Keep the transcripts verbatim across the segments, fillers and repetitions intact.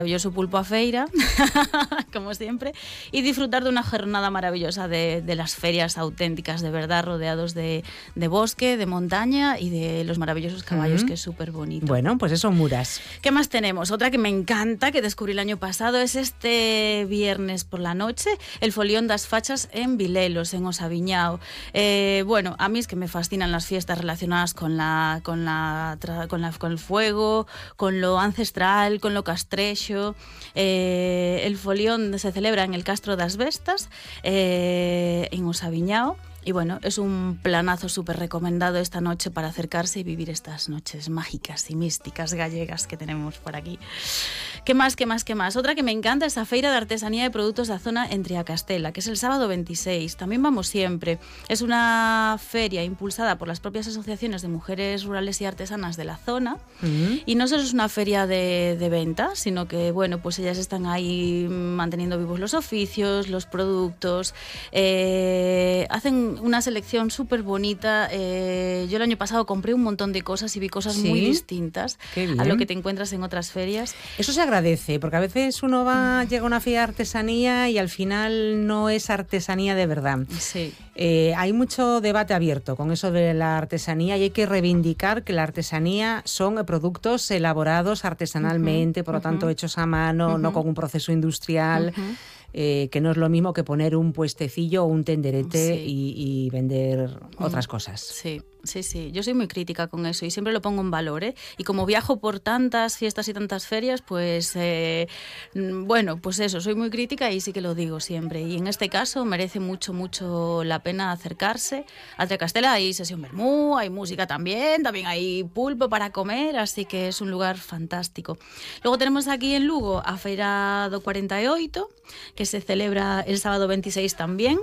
maravilloso pulpo a feira, como siempre, y disfrutar de una jornada maravillosa de, de las ferias auténticas, de verdad, rodeados de, de bosque, de montaña y de los maravillosos caballos, uh-huh. que es súper bonito. Bueno, pues eso, Muras. ¿Qué más tenemos? Otra que me encanta, que descubrí el año pasado, es este viernes por la noche, el Folión das Fachas en Vilelos, en Osaviñao. Eh, bueno, a mí es que me fascinan las fiestas relacionadas con, la, con, la, con, la, con el fuego, con lo ancestral, con lo castrecho. Eh, el Folión se celebra en el Castro das Vestas, eh, en Osaviñao. Y bueno, es un planazo súper recomendado esta noche para acercarse y vivir estas noches mágicas y místicas gallegas que tenemos por aquí. ¿Qué más, qué más, qué más? Otra que me encanta es la Feira de Artesanía de Productos da Zona en Triacastela, que es el sábado veintiséis. También vamos siempre. Es una feria impulsada por las propias asociaciones de mujeres rurales y artesanas de la zona. Uh-huh. Y no solo es una feria de, de venta, sino que, bueno, pues ellas están ahí manteniendo vivos los oficios, los productos, eh, hacen una selección súper bonita. Eh, yo el año pasado compré un montón de cosas y vi cosas ¿Sí? muy distintas a lo que te encuentras en otras ferias. Eso se agradece, porque a veces uno va, llega a una feria de artesanía y al final no es artesanía de verdad. Sí. Eh, hay mucho debate abierto con eso de la artesanía y hay que reivindicar que la artesanía son productos elaborados artesanalmente, uh-huh, por lo uh-huh. tanto hechos a mano, uh-huh. no con un proceso industrial. Uh-huh. Eh, que no es lo mismo que poner un puestecillo o un tenderete sí. y, y vender mm. otras cosas. Sí, sí, sí. Yo soy muy crítica con eso y siempre lo pongo en valor, ¿eh? Y como viajo por tantas fiestas y tantas ferias, pues eh, bueno, pues eso, soy muy crítica y sí que lo digo siempre. Y en este caso merece mucho, mucho la pena acercarse. A Triacastela hay sesión vermú, hay música también, también hay pulpo para comer, así que es un lugar fantástico. Luego tenemos aquí en Lugo a Feira do cuarenta e oito, que se celebra el sábado veintiséis también,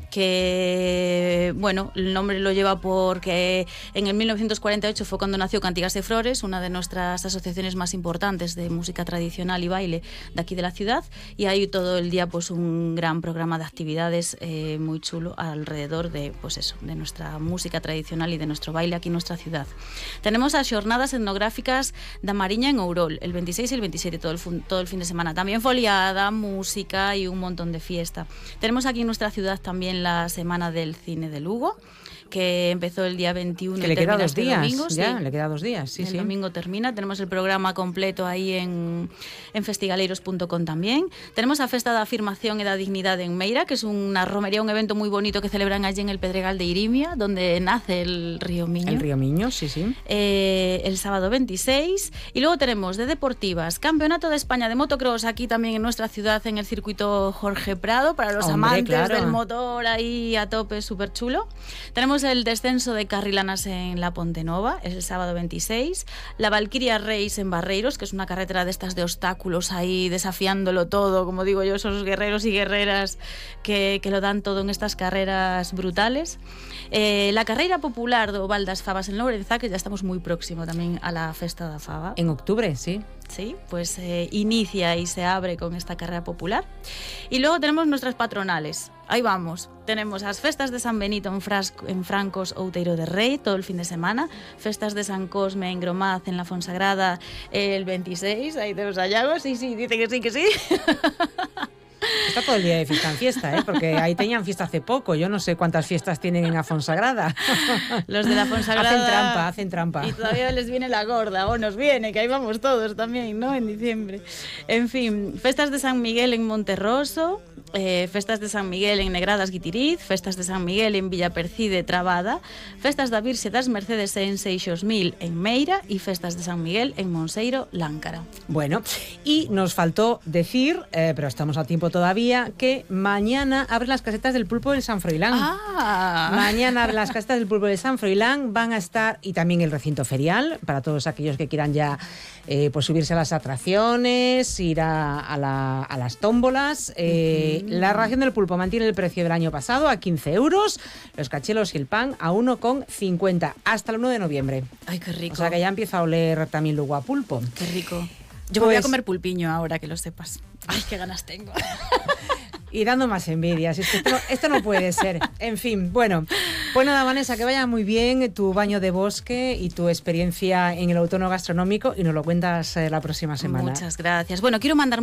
que, bueno, el nombre lo lleva porque en el mil novecientos cuarenta y ocho fue cuando nació Cantigas de Flores, una de nuestras asociaciones más importantes de música tradicional y baile de aquí de la ciudad, y hay todo el día pues un gran programa de actividades eh, muy chulo alrededor de, pues eso, de nuestra música tradicional y de nuestro baile aquí en nuestra ciudad. Tenemos las jornadas etnográficas da Mariña en Ourol, el veintiséis y el veintisiete, todo el, todo el fin de semana. También foliada, música y un montón de fiesta. Tenemos aquí en nuestra ciudad también la Semana del Cine de Lugo, que empezó el día veintiuno que y le termina queda dos este días, domingo. Ya, sí. le queda dos días, sí, el sí. El domingo termina, tenemos el programa completo ahí en, en festigaleiros punto com también. Tenemos a Festa da Afirmación e da Dignidade en Meira, que es una romería, un evento muy bonito que celebran allí en el Pedregal de Irimia, donde nace el río Miño. El río Miño, sí, sí. Eh, el sábado veintiséis. Y luego tenemos de deportivas, Campeonato de España de Motocross aquí también en nuestra ciudad, en el circuito Jorge Prado, para los Hombre, amantes claro. del motor ahí a tope, súper chulo. Tenemos el descenso de carrilanas en La Pontenova, es el sábado veintiséis. La Valkyria Race en Barreiros, que es una carretera de estas de obstáculos ahí desafiándolo todo, como digo yo, esos guerreros y guerreras que, que lo dan todo en estas carreras brutales. Eh, la carrera popular do Val das Favas en Lourenzá, que ya estamos muy próximo también a la Festa da Fava. En octubre, sí. Sí, pues eh, inicia y se abre con esta carrera popular. Y luego tenemos nuestras patronales. Ahí vamos. Tenemos las festas de San Benito en, Frasco, en Francos, Outeiro de Rei, todo el fin de semana. Festas de San Cosme en Gromaz, en la Fonsagrada, el veintiséis. Ahí tenemos a Llago. Sí, sí, dice que sí, que sí. Está todo el día de fiesta en fiesta, ¿eh? Porque ahí tenían fiesta hace poco. Yo no sé cuántas fiestas tienen en la Fonsagrada. Los de la Fonsagrada hacen trampa, hacen trampa. Y todavía les viene la gorda, o nos viene, que ahí vamos todos también, ¿no? En diciembre. En fin, festas de San Miguel en Monterroso, eh, festas de San Miguel en Negradas Guitiriz, festas de San Miguel en Villapercide Trabada, festas da Virxe das Mercedes en Seixos Mil en Meira y festas de San Miguel en Monseiro, Láncara. Bueno, y nos faltó decir, eh, pero estamos a tiempo todavía, que mañana abren las casetas del pulpo del San Froilán. Ah. Mañana abren las casetas del pulpo del San Froilán, van a estar, y también el recinto ferial, para todos aquellos que quieran ya eh, pues subirse a las atracciones, ir a, a, la, a las tómbolas. Eh, mm. La ración del pulpo mantiene el precio del año pasado a quince euros, los cachelos y el pan a uno con cincuenta, hasta el uno de noviembre. Ay, qué rico. O sea que ya empieza a oler también luego a pulpo. Qué rico. Yo pues, me voy a comer pulpiño ahora, que lo sepas. Ay, qué ganas tengo. Y dando más envidias. Es que esto, no, esto no puede ser. En fin, bueno. Pues nada, Vanessa, que vaya muy bien tu baño de bosque y tu experiencia en el autónomo gastronómico y nos lo cuentas eh, la próxima semana. Muchas gracias. Bueno, quiero mandar